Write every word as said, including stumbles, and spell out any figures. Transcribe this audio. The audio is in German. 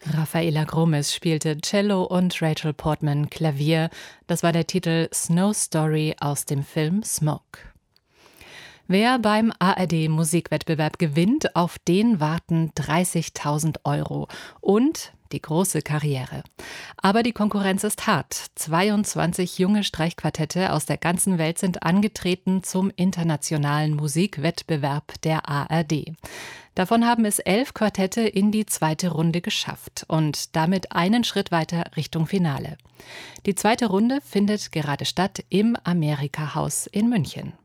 Rafaela Gromes spielte Cello und Rachel Portman Klavier. Das war der Titel Snow Story aus dem Film Smoke. Wer beim A R D-Musikwettbewerb gewinnt, auf den warten dreißigtausend Euro und die große Karriere. Aber die Konkurrenz ist hart. zweiundzwanzig junge Streichquartette aus der ganzen Welt sind angetreten zum internationalen Musikwettbewerb der A R D. Davon haben es elf Quartette in die zweite Runde geschafft und damit einen Schritt weiter Richtung Finale. Die zweite Runde findet gerade statt im Amerika-Haus in München.